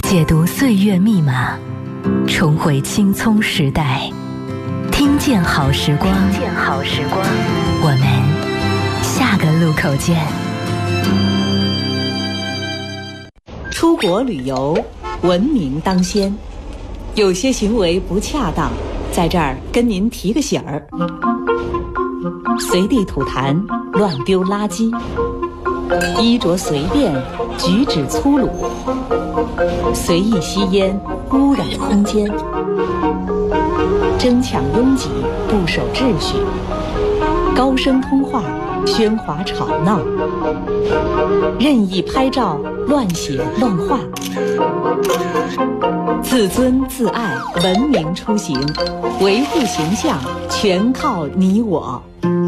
解读岁月密码，重回青葱时代。听见好时光，我们下个路口见。 出国旅游，文明当先。有些行为不恰当，在这儿跟您提个醒儿：随地吐痰、乱丢垃圾，衣着随便，举止粗鲁，随意吸烟，污染空间，争抢拥挤，不守秩序，高声通话，喧哗吵闹，任意拍照，乱写乱画。自尊自爱，文明出行，维护形象全靠你我。